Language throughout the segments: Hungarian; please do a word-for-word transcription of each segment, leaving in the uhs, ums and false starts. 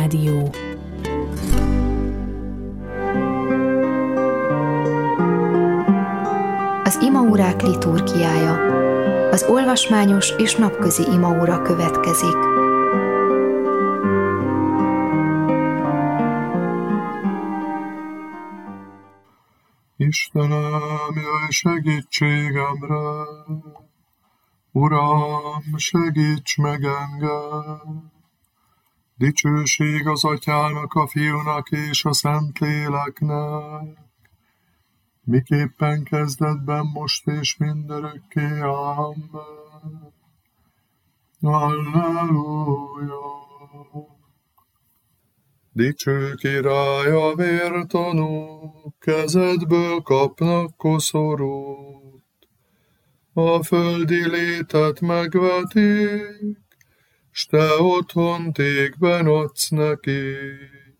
Rádió. Az imaórák liturgiája. Az olvasmányos és napközi imaóra következik. Istenem, jöjj segítségemre! Uram, segíts meg engem! Dicsőség az Atyának, a Fiúnak és a Szentléleknek, miképpen kezdetben, most és mindörökké. Amen. Halleluja! Dicső Király, a vértanúk kezedből kapnak koszorút, a földi létet megvetik, s te otthon tékben adsz nekik.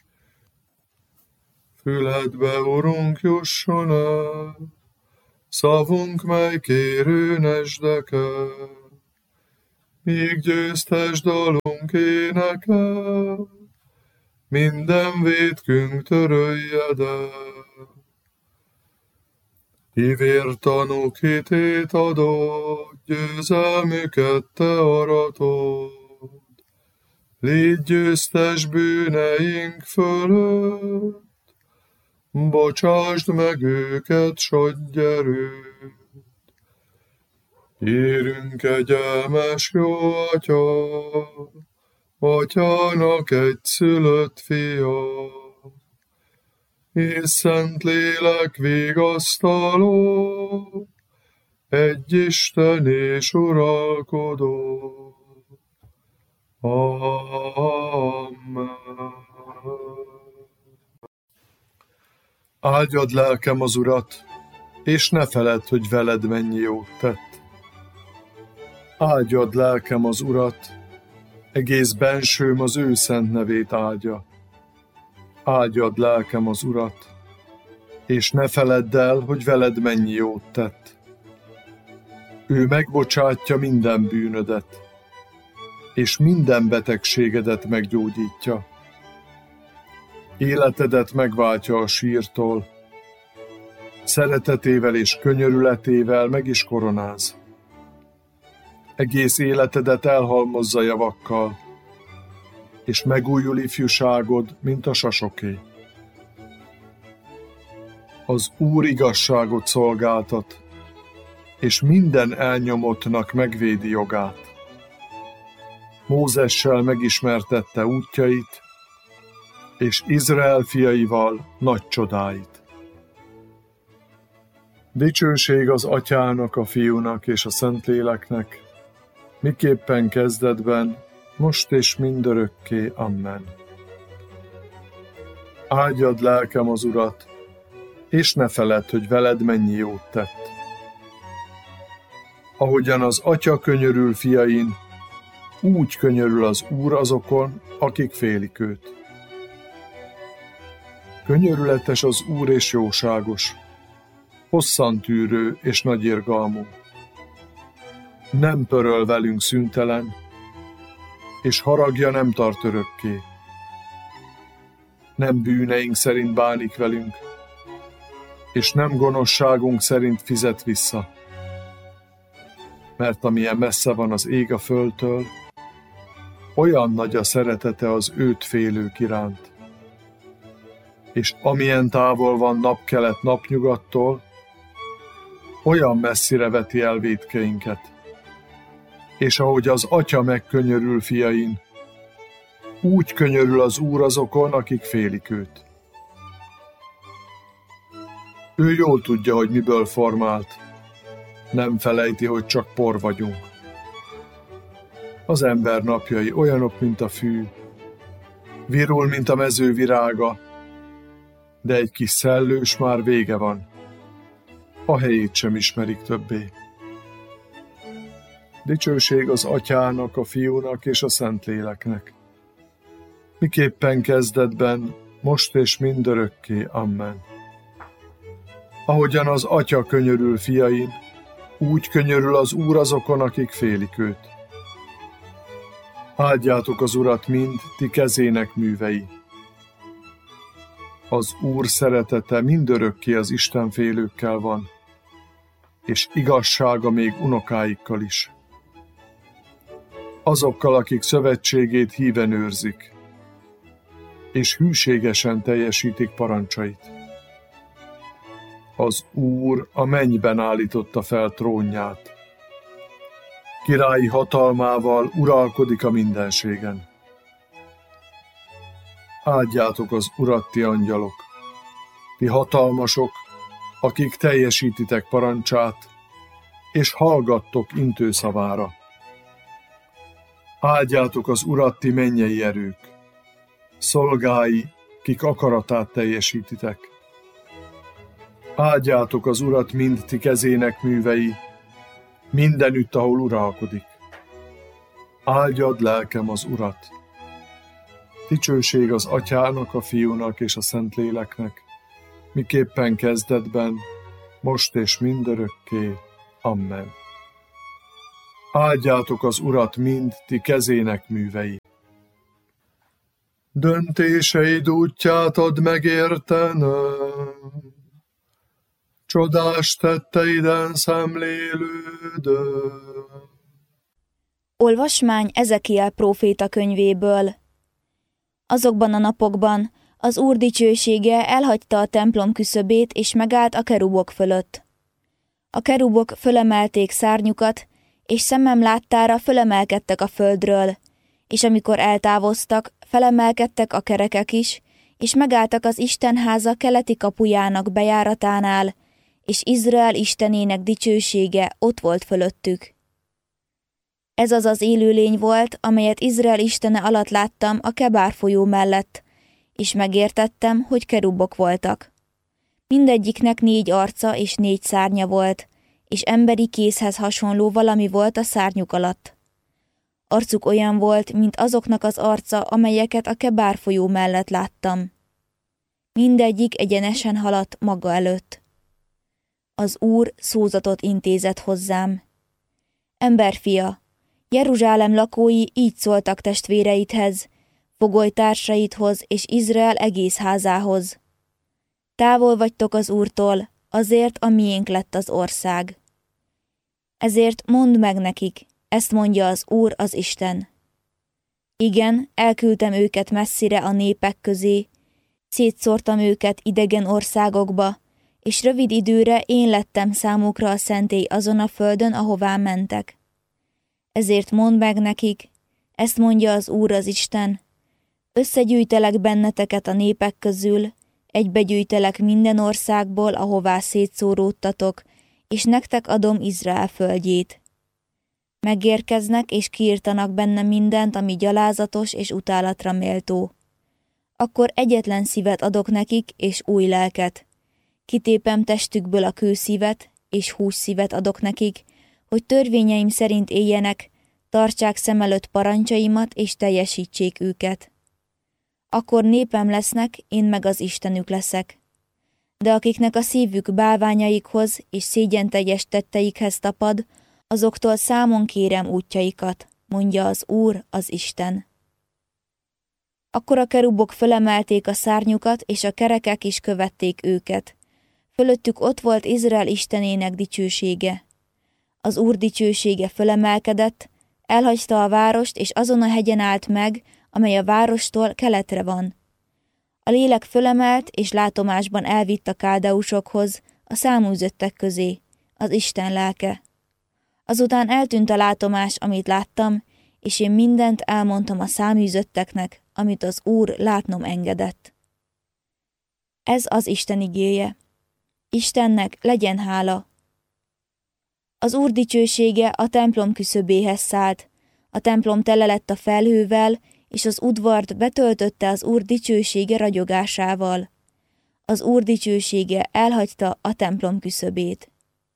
Füledbe, Urunk, jusson el szavunk, mely kérő nesdeket, míg győztes dalunk énekel, minden vétkünk töröljed el. Hívértanúk hitét adott, győzelmüket te aratod. Légy győztes bűneink fölött, bocsásd meg őket, s adj erőt. Érünk kegyelmes jó Atya, Atyának egyszülött fia, és Szentlélek vigasztaló, egy Isten és uralkodó. Amen. Áldjad lelkem az Urat, és ne feledd, hogy veled mennyi jót tett. Áldjad lelkem az Urat, egész bensőm az ő szent nevét áldja. Áldjad lelkem az Urat, és ne feledd el, hogy veled mennyi jót tett. Ő megbocsátja minden bűnödet, és minden betegségedet meggyógyítja. Életedet megváltja a sírtól, szeretetével és könyörületével meg is koronáz. Egész életedet elhalmozza javakkal, és megújul ifjúságod, mint a sasoké. Az Úr igazságot szolgáltat, és minden elnyomottnak megvédi jogát. Mózessel megismertette útjait, és Izrael fiaival nagy csodáit. Dicsőség az Atyának, a Fiúnak és a Szentléleknek, miképpen kezdetben, most és mindörökké. Amen. Áldjad lelkem az Urat, és ne feledd, hogy veled mennyi jót tett. Ahogyan az Atya könyörül fiain, úgy könyörül az Úr azokon, akik félik őt. Könyörületes az Úr és jóságos, hosszantűrő és nagyirgalmú. Nem pöröl velünk szüntelen, és haragja nem tart örökké. Nem bűneink szerint bánik velünk, és nem gonoszságunk szerint fizet vissza. Mert amilyen messze van az ég a földtől, olyan nagy a szeretete az őt félők iránt. És amilyen távol van napkelet napnyugattól, olyan messzire veti el vétkeinket. És ahogy az Atya megkönyörül fiain, úgy könyörül az Úr azokon, akik félik őt. Ő jól tudja, hogy miből formált, nem felejti, hogy csak por vagyunk. Az ember napjai olyanok, mint a fű, virul, mint a mező virága, de egy kis szellős már vége van, a helyét sem ismerik többé. Dicsőség az Atyának, a Fiúnak és a Szentléleknek, miképpen kezdetben, most és mindörökké. Amen. Ahogyan az Atya könyörül fiain, úgy könyörül az Úr azokon, akik félik őt. Áldjátok az Urat mind, ti kezének művei. Az Úr szeretete mindörökké az istenfélőkkel van, és igazsága még unokáikkal is. Azokkal, akik szövetségét híven őrzik, és hűségesen teljesítik parancsait. Az Úr a mennyben állította fel trónját. Királyi hatalmával uralkodik a mindenségen. Áldjátok az Urat, ti angyalok, ti hatalmasok, akik teljesítitek parancsát, és hallgattok intőszavára. Áldjátok az Urat, ti mennyei erők, szolgái, kik akaratát teljesítitek. Áldjátok az Urat mind, ti kezének művei, mindenütt, ahol uralkodik. Áldjad lelkem az Urat. Dicsőség az Atyának, a Fiúnak és a Szentléleknek, miképpen kezdetben, most és mindörökké. Amen. Áldjátok az Urat mind, ti kezének művei. Döntéseid útját add megértenem, csodás tetteiden szemlélődöm. Olvasmány Ezekiel próféta könyvéből. Azokban a napokban az Úr dicsősége elhagyta a templom küszöbét, és megállt a kerubok fölött. A kerubok fölemelték szárnyukat, és szemem láttára fölemelkedtek a földről, és amikor eltávoztak, felemelkedtek a kerekek is, és megálltak az Istenháza keleti kapujának bejáratánál, és Izrael istenének dicsősége ott volt fölöttük. Ez az az élőlény volt, amelyet Izrael istene alatt láttam a Kebár folyó mellett, és megértettem, hogy kerubok voltak. Mindegyiknek négy arca és négy szárnya volt, és emberi kézhez hasonló valami volt a szárnyuk alatt. Arcuk olyan volt, mint azoknak az arca, amelyeket a Kebár folyó mellett láttam. Mindegyik egyenesen haladt maga előtt. Az Úr szózatot intézett hozzám. Emberfia, Jeruzsálem lakói így szóltak testvéreidhez, fogolytársaidhoz és Izrael egész házához. Távol vagytok az Úrtól, azért a miénk lett az ország. Ezért mondd meg nekik, ezt mondja az Úr az Isten. Igen, elküldtem őket messzire a népek közé, szétszórtam őket idegen országokba, és rövid időre én lettem számukra a szentély azon a földön, ahová mentek. Ezért mondd meg nekik, ezt mondja az Úr az Isten, összegyűjtelek benneteket a népek közül, egybegyűjtelek minden országból, ahová szétszóródtatok, és nektek adom Izrael földjét. Megérkeznek és kiirtanak benne mindent, ami gyalázatos és utálatra méltó. Akkor egyetlen szívet adok nekik, és új lelket. Kitépem testükből a kőszívet, és hússzívet adok nekik, hogy törvényeim szerint éljenek, tartsák szem előtt parancsaimat, és teljesítsék őket. Akkor népem lesznek, én meg az Istenük leszek. De akiknek a szívük bálványaikhoz és szégyenteljes tetteikhez tapad, azoktól számon kérem útjaikat, mondja az Úr, az Isten. Akkor a kerubok fölemelték a szárnyukat, és a kerekek is követték őket. Fölöttük ott volt Izrael istenének dicsősége. Az Úr dicsősége fölemelkedett, elhagyta a várost, és azon a hegyen állt meg, amely a várostól keletre van. A lélek fölemelt, és látomásban elvitt a káldeusokhoz, a száműzöttek közé, az Isten lelke. Azután eltűnt a látomás, amit láttam, és én mindent elmondtam a száműzötteknek, amit az Úr látnom engedett. Ez az Isten igéje. Istennek legyen hála. Az Úr dicsősége a templom küszöbéhez szállt, a templom tele lett a felhővel, és az udvart betöltötte az Úr dicsősége ragyogásával. Az Úr dicsősége elhagyta a templom küszöbét.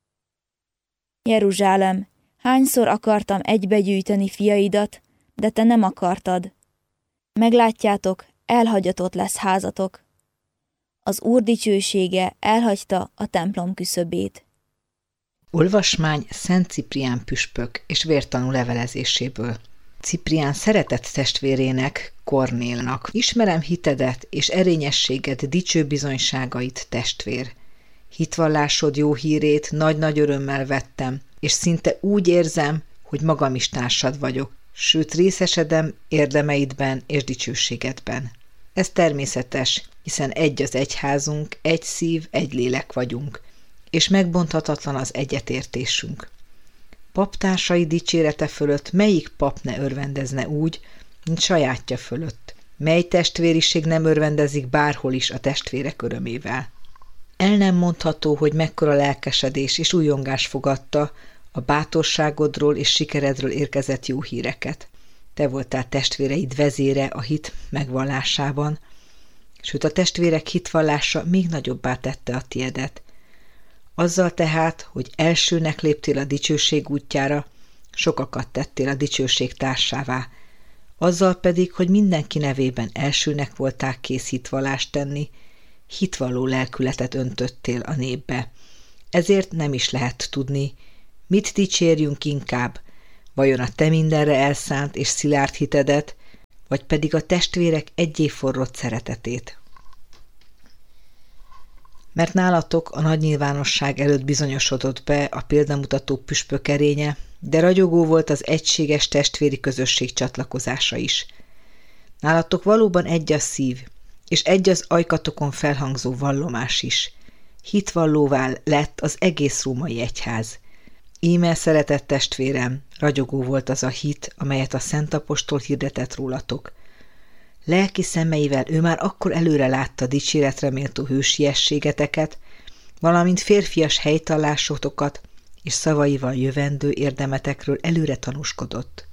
Jeruzsálem, hányszor akartam egybegyűjteni fiaidat, de te nem akartad. Meglátjátok, elhagyatott lesz házatok. Az Úr dicsősége elhagyta a templom küszöbét. Olvasmány Szent Ciprián püspök és vértanú levelezéséből. Ciprián szeretett testvérének, Kornélnak. Ismerem hitedet és erényességed dicső bizonyságait, testvér. Hitvallásod jó hírét nagy-nagy örömmel vettem, és szinte úgy érzem, hogy magam is társad vagyok, sőt részesedem érdemeidben és dicsőségedben. Ez természetes, hiszen egy az egyházunk, egy szív, egy lélek vagyunk, és megbonthatatlan az egyetértésünk. Paptársai dicsérete fölött melyik pap ne örvendezne úgy, mint sajátja fölött? Mely testvériség nem örvendezik bárhol is a testvérek örömével? El nem mondható, hogy mekkora lelkesedés és újongás fogadta a bátorságodról és sikeredről érkezett jó híreket. Te voltál testvéreid vezére a hit megvallásában, sőt a testvérek hitvallása még nagyobbá tette a tiedet. Azzal tehát, hogy elsőnek léptél a dicsőség útjára, sokakat tettél a dicsőség társává. Azzal pedig, hogy mindenki nevében elsőnek voltál kész hitvallást tenni, hitvalló lelkületet öntöttél a népbe. Ezért nem is lehet tudni, mit dicsérjünk inkább, vajon a te mindenre elszánt és szilárd hitedet, vagy pedig a testvérek egyé forrott szeretetét. Mert nálatok a nagy nyilvánosság előtt bizonyosodott be a példamutató püspök erénye, de ragyogó volt az egységes testvéri közösség csatlakozása is. Nálatok valóban egy a szív, és egy az ajkatokon felhangzó vallomás is. Hitvallóvá lett az egész római egyház. Íme, szeretett testvérem, ragyogó volt az a hit, amelyet a Szent Apostol hirdetett rólatok. Lelki szemeivel ő már akkor előre látta dicséretre méltó hősiességeteket, valamint férfias helytallásotokat és szavaival jövendő érdemetekről előre tanúskodott.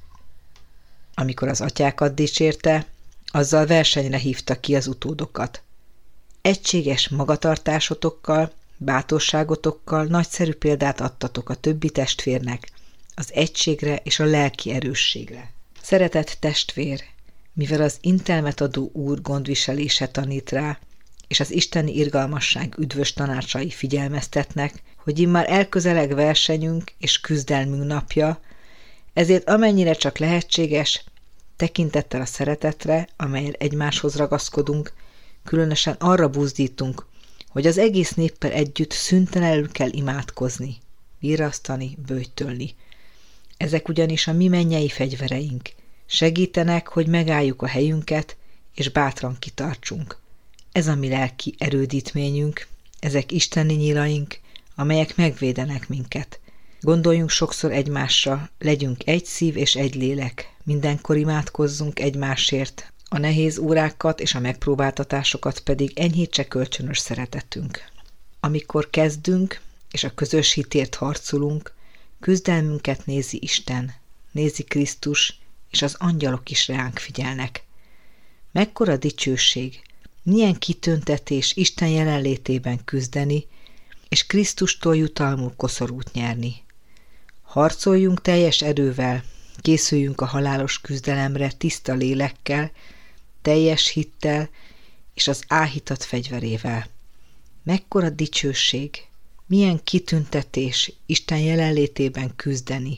Amikor az atyákat dicsérte, azzal versenyre hívta ki az utódokat. Egységes magatartásotokkal, bátorságotokkal nagyszerű példát adtatok a többi testvérnek, az egységre és a lelki erősségre. Szeretett testvér, mivel az intelmet adó Úr gondviselése tanít rá, és az isteni irgalmasság üdvös tanácsai figyelmeztetnek, hogy immár elközeleg versenyünk és küzdelmünk napja, ezért amennyire csak lehetséges, tekintettel a szeretetre, amellyel egymáshoz ragaszkodunk, különösen arra buzdítunk, hogy az egész néppel együtt szüntelenül kell imádkozni, virrasztani, böjtölni. Ezek ugyanis a mi mennyei fegyvereink, segítenek, hogy megálljuk a helyünket, és bátran kitartsunk. Ez a mi lelki erődítményünk, ezek isteni nyilaink, amelyek megvédenek minket. Gondoljunk sokszor egymásra, legyünk egy szív és egy lélek, mindenkor imádkozzunk egymásért, a nehéz órákat és a megpróbáltatásokat pedig enyhítse kölcsönös szeretetünk. Amikor kezdünk, és a közös hitért harcolunk, küzdelmünket nézi Isten, nézi Krisztus, és az angyalok is ránk figyelnek. Mekkora dicsőség, milyen kitüntetés Isten jelenlétében küzdeni, és Krisztustól jutalmul koszorút nyerni. Harcoljunk teljes erővel, készüljünk a halálos küzdelemre tiszta lélekkel, teljes hittel és az áhítat fegyverével. Mekkora dicsőség, milyen kitüntetés Isten jelenlétében küzdeni,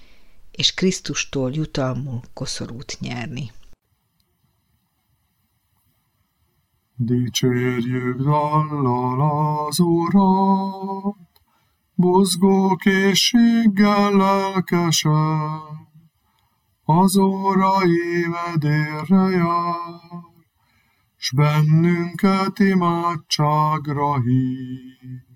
és Krisztustól jutalmul koszorút nyerni. Dicsérjük dallal az Urat, buzgó készséggel lelkesen, az óra évedérre jár, s bennünket imádságra hív.